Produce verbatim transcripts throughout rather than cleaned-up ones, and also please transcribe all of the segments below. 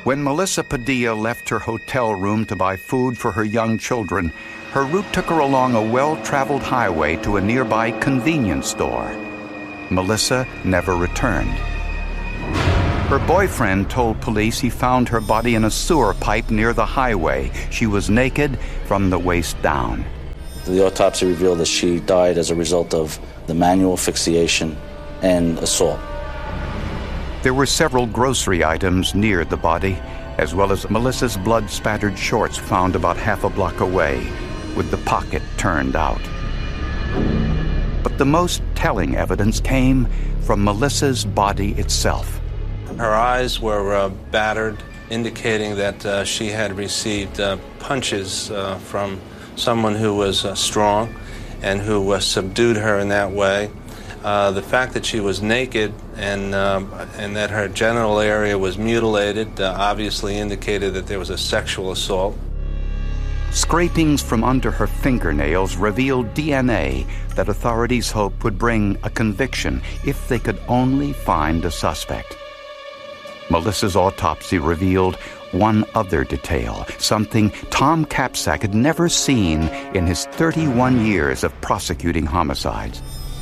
When Melissa Padilla left her hotel room to buy food for her young children, her route took her along a well-traveled highway to a nearby convenience store. Melissa never returned. Her boyfriend told police he found her body in a sewer pipe near the highway. She was naked from the waist down. The autopsy revealed that she died as a result of the manual asphyxiation and assault. There were several grocery items near the body, as well as Melissa's blood-spattered shorts found about half a block away, with the pocket turned out. But the most telling evidence came from Melissa's body itself. Her eyes were uh, battered, indicating that uh, she had received uh, punches uh, from someone who was uh, strong and who uh, subdued her in that way. Uh, the fact that she was naked and, um, and that her genital area was mutilated uh, obviously indicated that there was a sexual assault. Scrapings from under her fingernails revealed D N A that authorities hoped would bring a conviction if they could only find a suspect. Melissa's autopsy revealed one other detail, something Tom Capsack had never seen in his thirty-one years of prosecuting homicides.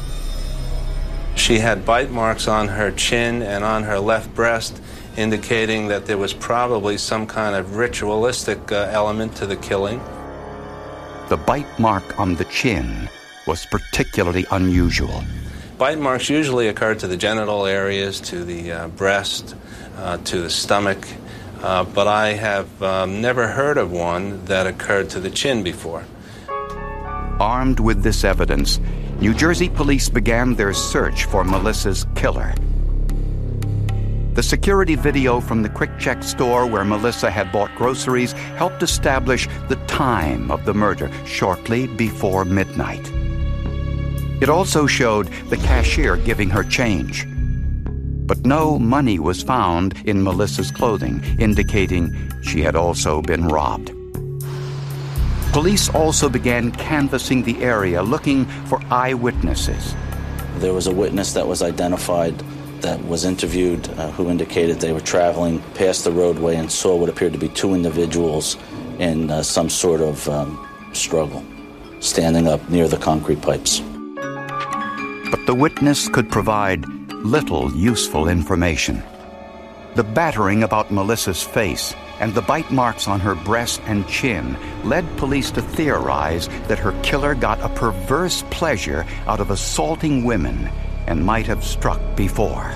She had bite marks on her chin and on her left breast, indicating that there was probably some kind of ritualistic uh, element to the killing. The bite mark on the chin was particularly unusual. Bite marks usually occur to the genital areas, to the uh, breast, uh, to the stomach, uh, but I have um, never heard of one that occurred to the chin before. Armed with this evidence, New Jersey police began their search for Melissa's killer. The security video from the Quick Check store where Melissa had bought groceries helped establish the time of the murder, shortly before midnight. It also showed the cashier giving her change. But no money was found in Melissa's clothing, indicating she had also been robbed. Police also began canvassing the area, looking for eyewitnesses. There was a witness that was identified that was interviewed uh, who indicated they were traveling past the roadway and saw what appeared to be two individuals in uh, some sort of um, struggle, standing up near the concrete pipes. But the witness could provide little useful information. The battering about Melissa's face and the bite marks on her breast and chin led police to theorize that her killer got a perverse pleasure out of assaulting women and might have struck before.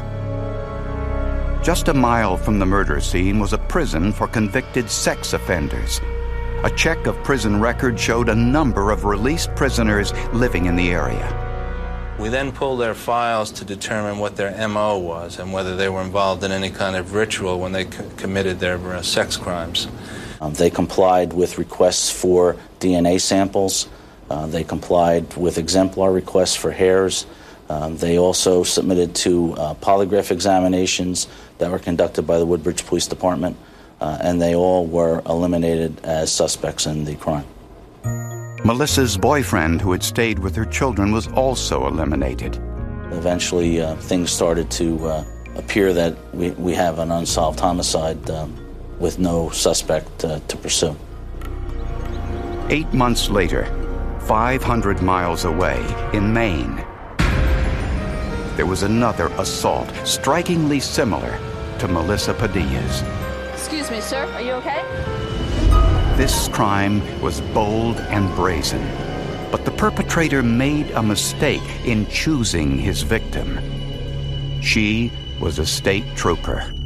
Just a mile from the murder scene was a prison for convicted sex offenders. A check of prison records showed a number of released prisoners living in the area. We then pulled their files to determine what their M O was and whether they were involved in any kind of ritual when they c- committed their uh, sex crimes. Um, they complied with requests for D N A samples. Uh, they complied with exemplar requests for hairs. Um, they also submitted to uh, polygraph examinations that were conducted by the Woodbridge Police Department, uh, and they all were eliminated as suspects in the crime. Melissa's boyfriend, who had stayed with her children, was also eliminated. Eventually, uh, things started to uh, appear that we, we have an unsolved homicide um, with no suspect uh, to pursue. Eight months later, five hundred miles away, in Maine, there was another assault, strikingly similar to Melissa Padilla's. Excuse me, sir. Are you okay? This crime was bold and brazen, but the perpetrator made a mistake in choosing his victim. She was a state trooper.